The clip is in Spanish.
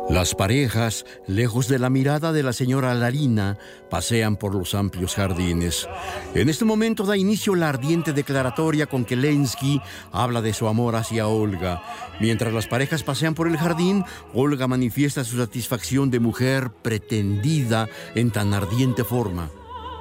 Las parejas, lejos de la mirada de la señora Larina, pasean por los amplios jardines. En este momento da inicio la ardiente declaratoria con que Lensky habla de su amor hacia Olga. Mientras las parejas pasean por el jardín, Olga manifiesta su satisfacción de mujer pretendida en tan ardiente forma.